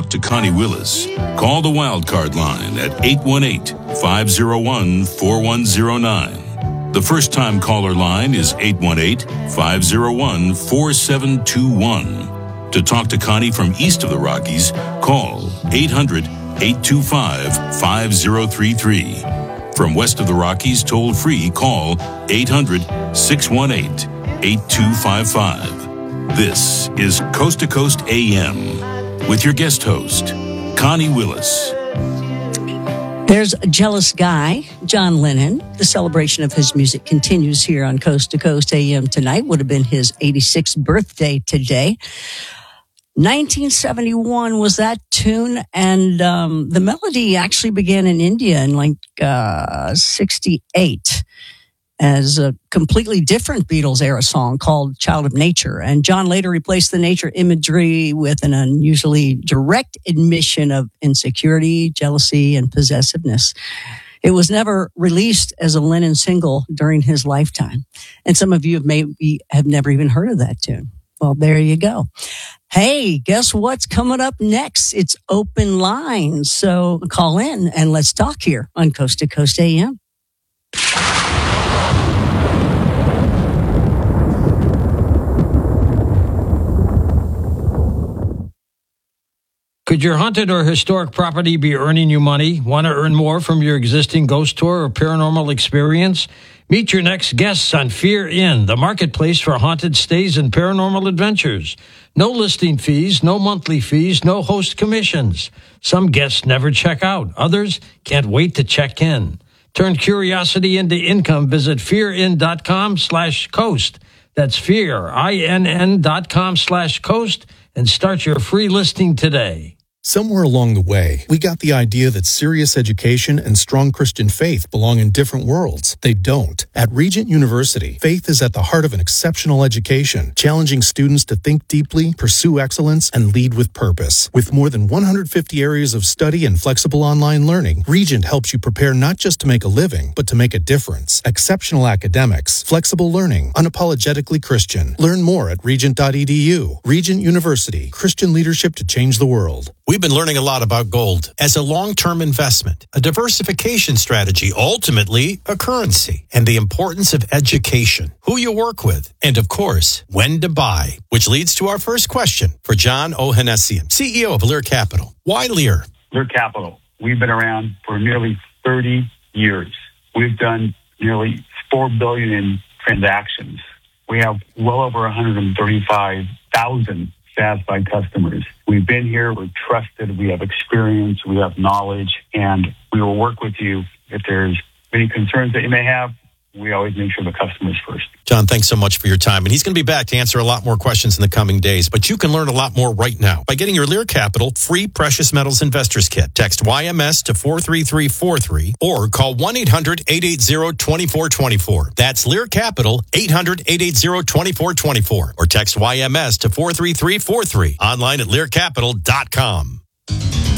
talk to Connie Willis, call the Wildcard line at 818-501-4109. The first-time caller line is 818-501-4721. To talk to Connie from east of the Rockies, call 800-825-5033. From west of the Rockies, toll-free, call 800-618-8255. This is Coast to Coast AM with your guest host, Connie Willis. There's a jealous guy, John Lennon. The celebration of his music continues here on Coast to Coast AM tonight. Would have been his 86th birthday today. 1971 was that tune, and the melody actually began in India in 68 as a completely different Beatles-era song called Child of Nature. And John later replaced the nature imagery with an unusually direct admission of insecurity, jealousy, and possessiveness. It was never released as a Lennon single during his lifetime. And some of you have never even heard of that tune. Well, there you go. Hey, guess what's coming up next? It's Open Lines. So call in and let's talk here on Coast to Coast AM. Could your haunted or historic property be earning you money? Want to earn more from your existing ghost tour or paranormal experience? Meet your next guests on Fear Inn, the marketplace for haunted stays and paranormal adventures. No listing fees, no monthly fees, no host commissions. Some guests never check out. Others can't wait to check in. Turn curiosity into income. Visit fearin.com/coast. That's fearinn.com/coast and start your free listing today. Somewhere along the way, we got the idea that serious education and strong Christian faith belong in different worlds. They don't. At Regent University, faith is at the heart of an exceptional education, challenging students to think deeply, pursue excellence, and lead with purpose. With more than 150 areas of study and flexible online learning, Regent helps you prepare not just to make a living, but to make a difference. Exceptional academics, flexible learning, unapologetically Christian. Learn more at regent.edu. Regent University, Christian leadership to change the world. We've been learning a lot about gold as a long-term investment, a diversification strategy, ultimately a currency, and the importance of education, who you work with, and of course, when to buy, which leads to our first question for John Ohanessian, CEO of Lear Capital. Why Lear? Lear Capital. We've been around for nearly 30 years. We've done nearly $4 billion in transactions. We have well over 135,000 satisfied customers. We've been here, we're trusted, we have experience, we have knowledge, and we will work with you if there's any concerns that you may have. We always make sure the customer's first. John, thanks so much for your time. And he's going to be back to answer a lot more questions in the coming days. But you can learn a lot more right now by getting your Lear Capital free Precious Metals Investors Kit. Text YMS to 43343 or call 1-800-880-2424. That's Lear Capital, 800-880-2424. Or text YMS to 43343. Online at learcapital.com.